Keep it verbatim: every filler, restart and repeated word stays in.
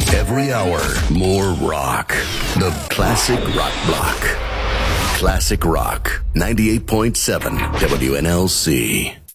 Every hour, more rock. The Classic Rock Block. Classic Rock, ninety-eight point seven W N L C.